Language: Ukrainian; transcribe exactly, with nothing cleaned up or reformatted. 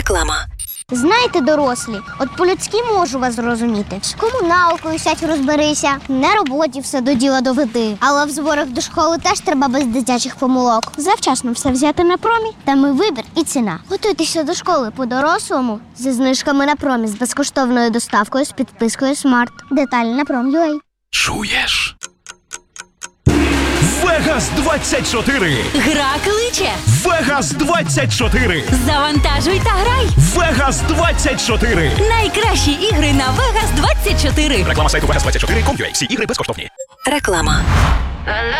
Реклама. Знаєте, дорослі, от по-людськи можу вас зрозуміти. З комуналкою сядь розберися, на роботі все до діла доведи. Але в зборах до школи теж треба без дитячих помилок. Завчасно все взяти на промі, там і вибір, і ціна. Готуйтеся до школи по-дорослому зі знижками на промі, з безкоштовною доставкою, з підпискою Смарт. Деталі на пром.ua. Чуєш? Вегас двадцять чотири! Гра кличе. Вегас двадцять чотири! Завантажуй та грай. Вегас двадцять чотири! Найкращі ігри на Вегас двадцять чотири. Реклама сайту Вегас двадцять чотири крапка ком крапка ю а. Всі ігри безкоштовні. Реклама.